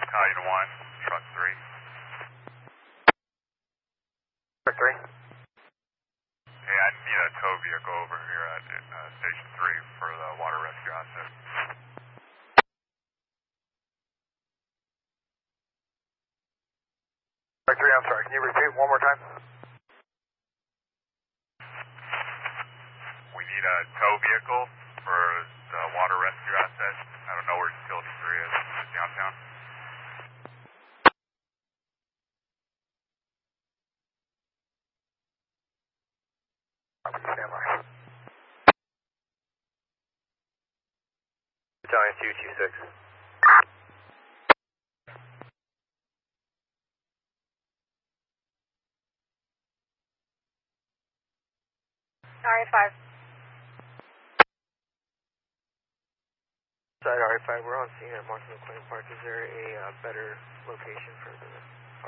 Battalion 1, Truck 3. Truck 3. Hey, I need a tow vehicle over here at Station 3 for the water rescue asset. Truck 3, I'm sorry, can you repeat one more time? We need a tow vehicle for the water rescue asset. I don't know where Utility 3 is, downtown. Stand by. Battalion 226. RA5. Side RA5, we're on scene at Martin McLean Park. Is there a better location for the